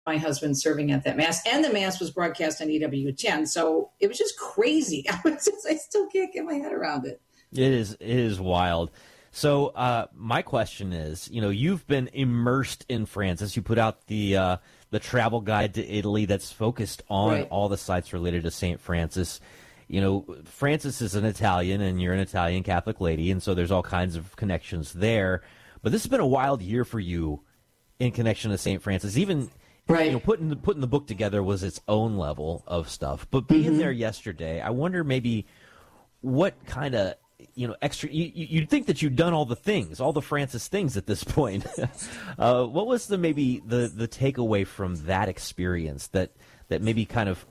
my husband serving at that Mass. And the Mass was broadcast on EWTN. So it was just crazy. I still can't get my head around it. It is wild. So my question is, you've been immersed in Francis. You put out the travel guide to Italy that's focused on all the sites related to St. Francis. Francis is an Italian, and you're an Italian Catholic lady, and so there's all kinds of connections there. But this has been a wild year for you in connection to St. Francis. Even putting the book together was its own level of stuff. But being there yesterday, I wonder maybe what kind of extra. You'd think that you'd done all the things, all the Francis things at this point. What was the takeaway from that experience that maybe kind of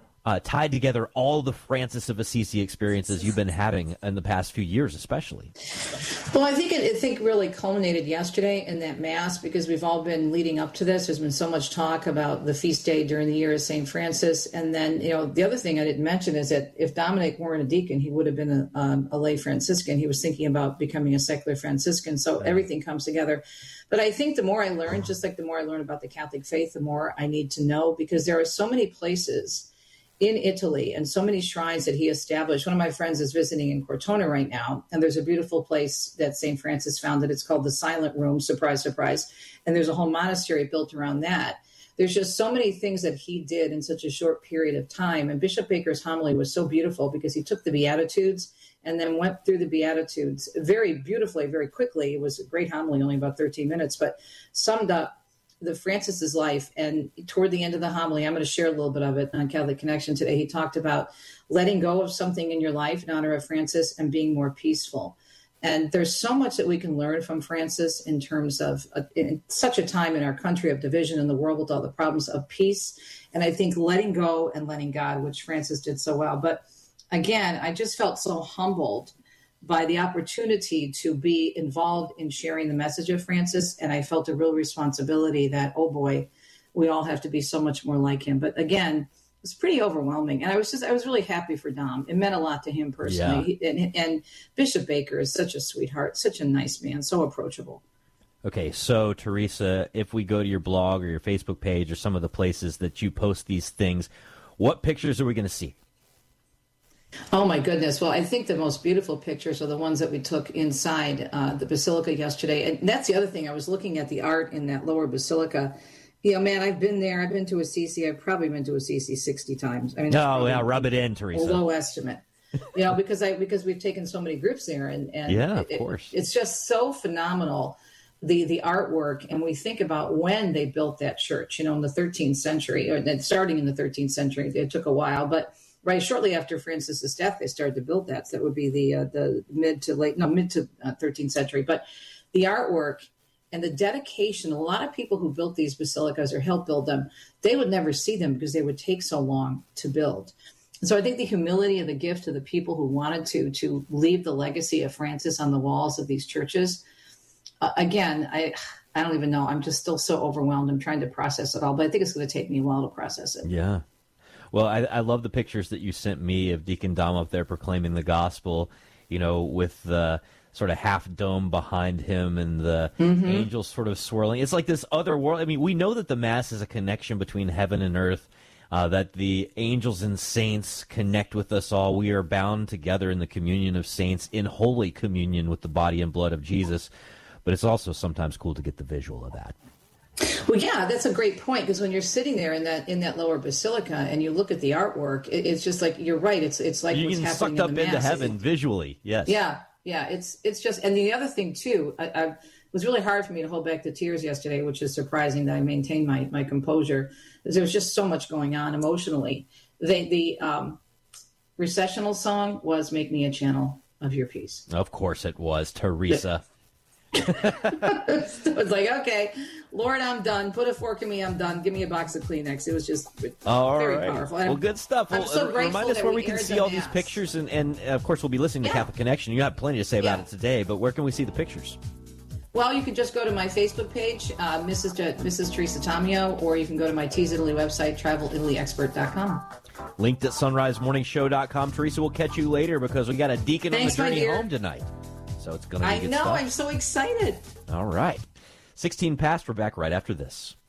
tied together all the Francis of Assisi experiences you've been having in the past few years, especially? Well, I think really culminated yesterday in that Mass, because we've all been leading up to this. There's been so much talk about the feast day during the year of St. Francis. And then, the other thing I didn't mention is that if Dominic weren't a deacon, he would have been a lay Franciscan. He was thinking about becoming a secular Franciscan. So everything comes together. But I think the more I learn, just like the more I learn about the Catholic faith, the more I need to know, because there are so many places in Italy and so many shrines that he established. One of my friends is visiting in Cortona right now, and there's a beautiful place that St. Francis founded. It's called the Silent Room, surprise, surprise. And there's a whole monastery built around that. There's just so many things that he did in such a short period of time. And Bishop Baker's homily was so beautiful because he took the Beatitudes and then went through the Beatitudes very beautifully, very quickly. It was a great homily, only about 13 minutes, but summed up the Francis's life. And toward the end of the homily, I'm going to share a little bit of it on Catholic Connection today. He talked about letting go of something in your life in honor of Francis and being more peaceful. And there's so much that we can learn from Francis in terms of in such a time in our country of division in the world with all the problems of peace. And I think letting go and letting God, which Francis did so well. But again, I just felt so humbled by the opportunity to be involved in sharing the message of Francis. And I felt a real responsibility that, oh boy, we all have to be so much more like him. But again, it's pretty overwhelming. And I was really happy for Dom. It meant a lot to him personally. Yeah. And Bishop Baker is such a sweetheart, such a nice man, so approachable. Okay, so Teresa, if we go to your blog or your Facebook page or some of the places that you post these things, what pictures are we going to see? Oh, my goodness. Well, I think the most beautiful pictures are the ones that we took inside the Basilica yesterday. And that's the other thing. I was looking at the art in that lower Basilica. Man, I've been there. I've been to Assisi. I've probably been to Assisi 60 times. I mean, rub it in, Teresa. A low estimate. Because we've taken so many groups there. And yeah, of course. It's just so phenomenal, the artwork. And we think about when they built that church, in the 13th century, or starting in the 13th century. It took a while, but right shortly after Francis's death, they started to build that. So that would be the mid to 13th century. But the artwork and the dedication, a lot of people who built these basilicas or helped build them, they would never see them because they would take so long to build. And so I think the humility and the gift of the people who wanted to leave the legacy of Francis on the walls of these churches. Again, I don't even know. I'm just still so overwhelmed. I'm trying to process it all, but I think it's going to take me a while to process it. Yeah. Well, I love the pictures that you sent me of Deacon Dom up there proclaiming the gospel, with the sort of half dome behind him and the angels sort of swirling. It's like this other world. I mean, we know that the Mass is a connection between heaven and earth, that the angels and saints connect with us all. We are bound together in the communion of saints, in holy communion with the body and blood of Jesus. But it's also sometimes cool to get the visual of that. Well, yeah, that's a great point, because when you're sitting there in that lower basilica and you look at the artwork, it's just like, you're right. It's like you're what's getting happening sucked up in the Mass. into heaven visually. Yes. Yeah. It's just, and the other thing too, it was really hard for me to hold back the tears yesterday, which is surprising that I maintained my composure, because there was just so much going on emotionally. The recessional song was "Make Me a Channel of Your Peace." Of course it was, Teresa. So it's like, okay, Lord, I'm done. Put a fork in me. I'm done. Give me a box of Kleenex. It was just very powerful. Well, good stuff. I'm so grateful. Remind us where we can see all these pictures, and of course, we'll be listening to Catholic Connection. You have plenty to say about it today, but where can we see the pictures? Well, you can just go to my Facebook page, Mrs. Teresa Tomeo, or you can go to my Tease Italy website, TravelItalyExpert.com. Linked at sunrisemorningshow.com. Teresa, we'll catch you later because we got a deacon on the journey home tonight. So it's going to be good stuff. I know. I'm so excited. All right. 16 past. We're back right after this.